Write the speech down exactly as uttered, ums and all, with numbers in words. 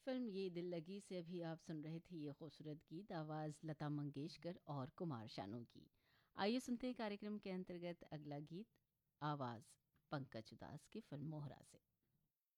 Film ये दिल लगी से अभी आप सुन रहे थे ये खूबसूरत गीत, आवाज़ लता मंगेशकर और कुमार शानू की। आइए सुनते हैं कार्यक्रम के अंतर्गत अगला गीत, आवाज़ पंकज उदास की फिल्म मोहरा से।